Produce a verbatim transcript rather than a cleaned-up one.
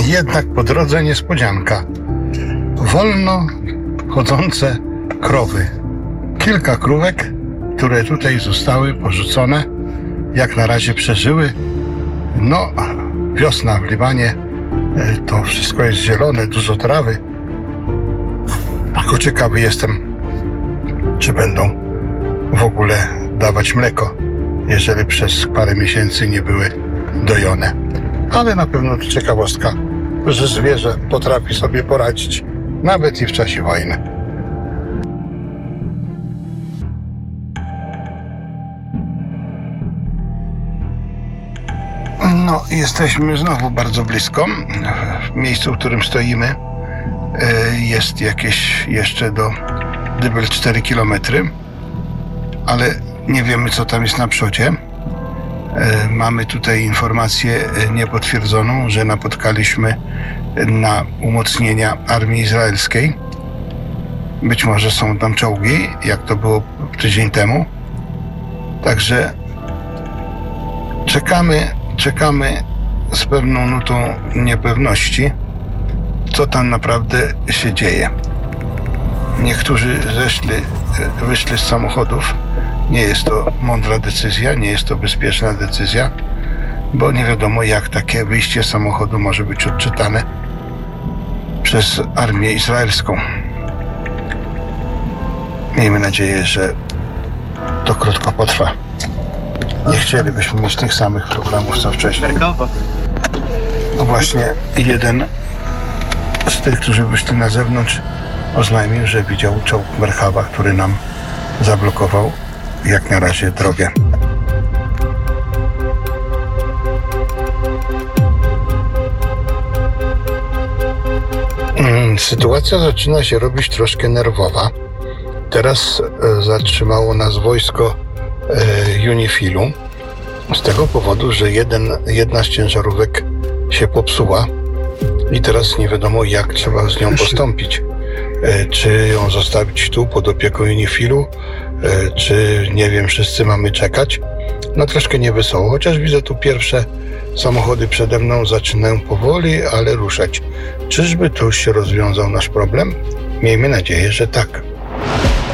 Jednak po drodze niespodzianka. Wolno chodzące krowy. Kilka krówek, które tutaj zostały porzucone, jak na razie przeżyły. No, wiosna w Libanie, to wszystko jest zielone, dużo trawy. Tylko ciekawy jestem, czy będą w ogóle dawać mleko, jeżeli przez parę miesięcy nie były dojone. Ale na pewno to ciekawostka, że zwierzę potrafi sobie poradzić nawet i w czasie wojny. No, jesteśmy znowu bardzo blisko. W miejscu, w którym stoimy, jest jakieś jeszcze do Dybbel cztery kilometry, ale nie wiemy, co tam jest na przodzie. Mamy tutaj informację niepotwierdzoną, że napotkaliśmy na umocnienia armii izraelskiej. Być może są tam czołgi, jak to było tydzień temu. Także czekamy, czekamy z pewną nutą niepewności, co tam naprawdę się dzieje. Niektórzy zeszli, wyszli z samochodów. Nie jest to mądra decyzja, nie jest to bezpieczna decyzja, bo nie wiadomo, jak takie wyjście z samochodu może być odczytane przez armię izraelską. Miejmy nadzieję, że to krótko potrwa. Nie chcielibyśmy mieć tych samych problemów co wcześniej. No właśnie, jeden z tych, którzy wyszli na zewnątrz, oznajmił, że widział czołg Merkawa, który nam zablokował jak na razie drogę. Sytuacja zaczyna się robić troszkę nerwowa. Teraz zatrzymało nas wojsko Unifilu z tego powodu, że jeden, jedna z ciężarówek się popsuła i teraz nie wiadomo, jak trzeba z nią postąpić. Czy ją zostawić tu pod opieką Unifilu, czy nie wiem, wszyscy mamy czekać. No troszkę niewesoło, chociaż widzę tu pierwsze samochody przede mną zaczynają powoli, ale ruszać. Czyżby tu się rozwiązał nasz problem? Miejmy nadzieję, że tak.